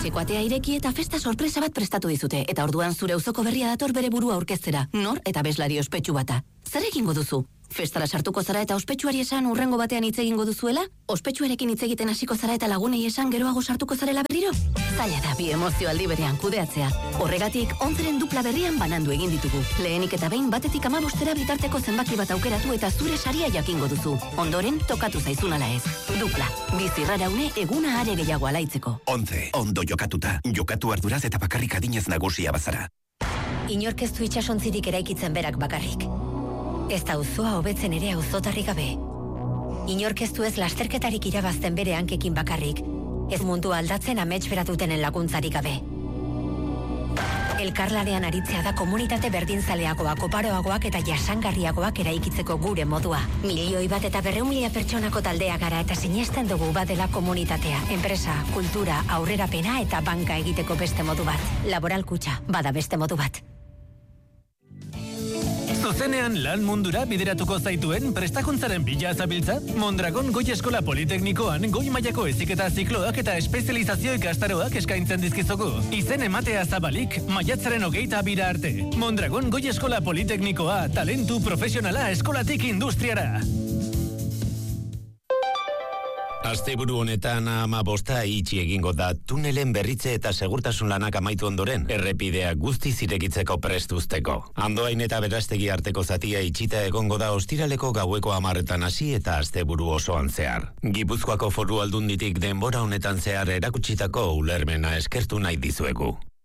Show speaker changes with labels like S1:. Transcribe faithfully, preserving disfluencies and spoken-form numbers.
S1: Etxeko atea ireki eta festa sorpresa bat prestatu dizute, eta orduan zure auzoko berria dator bere burua aurkeztera, nor eta abeslari ospetsu bata. Zer egingo duzu? Festara sartuko zara eta ospetsuari esan urrengo batean hitz egingo duzuela? Ospetsuarekin hitz egiten hasiko zara eta lagunei esan geroago sartuko zarela berriro? Zaila da bi emozio aldi berean kudeatzea. Horregatik, onzeren dupla berrian banandu egin ditugu. Lehenik eta behin batetik hamabostera bitarteko zenbaki bat aukeratu eta zure saria jakingo duzu. Ondoren, tokatu zaizun ala ez. Dupla, bizi raraune eguna are gehiago alaitzeko.
S2: Onze, ondo jokatuta. Jokatu arduraz eta bakarrik adinez nagusia bazara.
S3: Inork ez du itsasontzirik eraikitzen berak bakarrik. Ez da auzoa hobetzen ere auzotarri gabe. Inork ez du ez lasterketarik irabazten bere hankekin bakarrik. Ez mundu aldatzen amets beratutenen laguntzarik gabe. Elkarlanean aritzea da komunitate berdinzaleagoak, oparoagoak eta jasangarriagoak eraikitzeko gure modua. Milioi bat eta berreun mila pertsonako taldea gara eta sinesten dugu badela komunitatea, enpresa, kultura, aurrerapena eta banka egiteko beste modu bat. Laboral Kutxa, bada beste modu bat.
S4: Zuzenean lan mundura bideratuko zaituen prestakuntzaren bila zabiltza? Mondragon Goi Eskola Politeknikoan goi mailako heziketa zikloak eta espezializazio ikastaroak eskaintzen dizkizugu. Izen ematea zabalik, maiatzaren hogeita bira arte. Mondragon Goi Eskola Politeknikoa, talentu profesionala eskolatik industriara.
S2: Asteburu honetan hamabosta itxi egingo da tunelen berritze eta segurtasun lanak amaitu ondoren, errepidea guztiz irekitzeko prestuzteko. Andoain eta Berastegi arteko zatia itxita egongo da ostiraleko gaueko hamarretan hasi eta asteburu osoan zehar. Gipuzkoako Foru Aldunditik denbora honetan zehar erakutsitako ulermena eskertu nahi dizuegu.